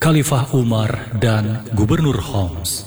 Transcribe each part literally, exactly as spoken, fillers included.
Khalifah Umar dan Gubernur Homs.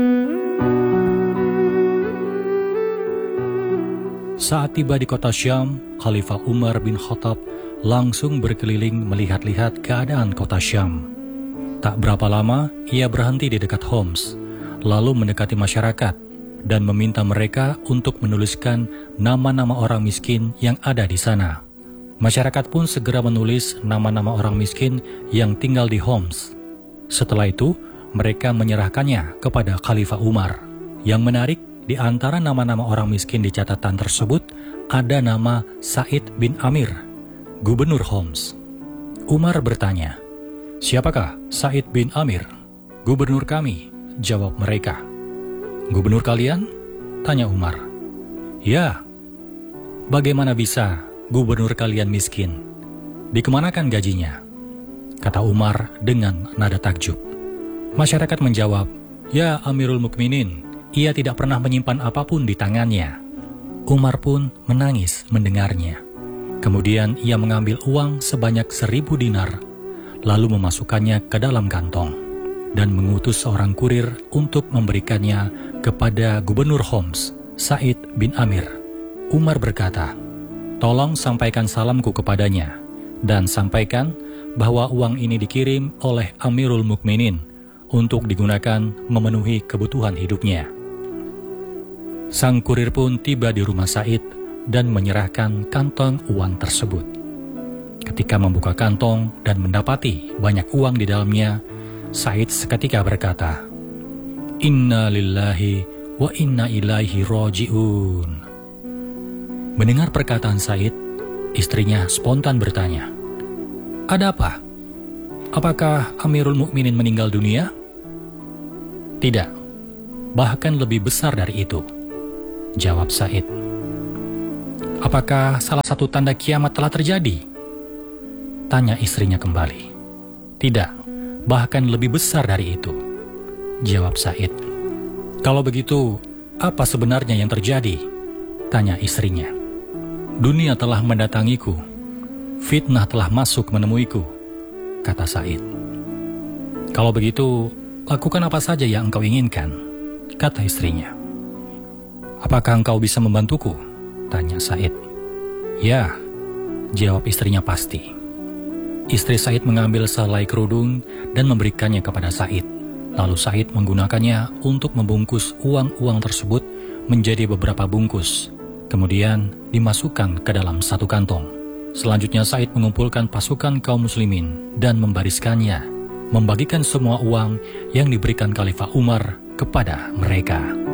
Saat tiba di kota Syam, Khalifah Umar bin Khattab langsung berkeliling melihat-lihat keadaan kota Syam. Tak berapa lama, ia berhenti di dekat Homs, lalu mendekati masyarakat dan meminta mereka untuk menuliskan nama-nama orang miskin yang ada di sana. Masyarakat pun segera menulis nama-nama orang miskin yang tinggal di Homs. Setelah itu, mereka menyerahkannya kepada Khalifah Umar. Yang menarik, di antara nama-nama orang miskin di catatan tersebut, ada nama Sa'id bin Amir, Gubernur Homs. Umar bertanya, "Siapakah Sa'id bin Amir?" "Gubernur kami," jawab mereka. "Gubernur kalian?" tanya Umar. "Ya." "Bagaimana bisa gubernur kalian miskin? Dikemanakan gajinya?" kata Umar dengan nada takjub. Masyarakat menjawab, "Ya Amirul Mukminin, ia tidak pernah menyimpan apapun di tangannya." Umar pun menangis mendengarnya. Kemudian ia mengambil uang sebanyak seribu dinar, lalu memasukkannya ke dalam kantong, dan mengutus seorang kurir untuk memberikannya kepada Gubernur Homs, Sa'id bin Amir. Umar berkata, "Tolong sampaikan salamku kepadanya, dan sampaikan bahwa uang ini dikirim oleh Amirul Mukminin untuk digunakan memenuhi kebutuhan hidupnya." Sang kurir pun tiba di rumah Sa'id dan menyerahkan kantong uang tersebut. Ketika membuka kantong dan mendapati banyak uang di dalamnya, Sa'id seketika berkata, "Inna lillahi wa inna ilaihi roji'un." Mendengar perkataan Sa'id, istrinya spontan bertanya, "Ada apa? Apakah Amirul Mukminin meninggal dunia?" "Tidak, bahkan lebih besar dari itu," jawab Sa'id. "Apakah salah satu tanda kiamat telah terjadi?" tanya istrinya kembali. "Tidak, bahkan lebih besar dari itu," jawab Sa'id. "Kalau begitu, apa sebenarnya yang terjadi?" tanya istrinya. "Dunia telah mendatangiku, fitnah telah masuk menemuiku," kata Sa'id. "Kalau begitu, lakukan apa saja yang engkau inginkan," kata istrinya. "Apakah engkau bisa membantuku?" tanya Sa'id. "Ya," jawab istrinya pasti. Istri Sa'id mengambil selai kerudung dan memberikannya kepada Sa'id. Lalu Sa'id menggunakannya untuk membungkus uang-uang tersebut menjadi beberapa bungkus, kemudian dimasukkan ke dalam satu kantong. Selanjutnya Sa'id mengumpulkan pasukan kaum muslimin dan membariskannya, membagikan semua uang yang diberikan Khalifah Umar kepada mereka.